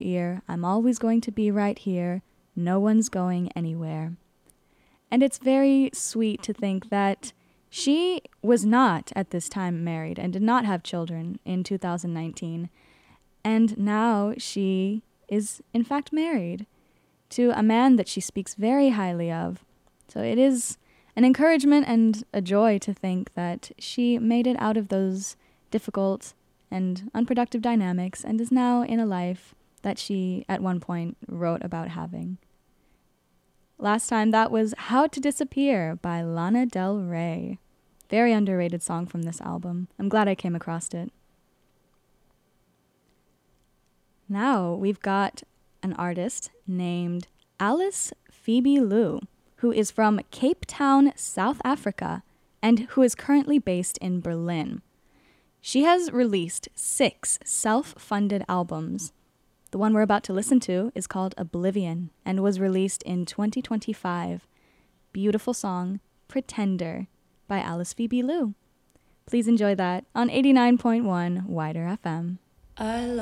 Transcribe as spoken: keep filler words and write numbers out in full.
ear. I'm always going to be right here. No one's going anywhere. And it's very sweet to think that she was not at this time married and did not have children in two thousand nineteen. And now she is, in fact, married to a man that she speaks very highly of. So it is an encouragement and a joy to think that she made it out of those difficult and unproductive dynamics and is now in a life that she at one point wrote about having. Last time that was How to Disappear by Lana Del Rey. Very underrated song from this album. I'm glad I came across it. Now we've got an artist named Alice Phoebe Liu, who is from Cape Town, South Africa, and who is currently based in Berlin. She has released six self-funded albums. The one we're about to listen to is called Oblivion and was released in twenty twenty-five. Beautiful song, Pretender, by Alice Phoebe Liu. Please enjoy that on eighty-nine point one Wider F M. I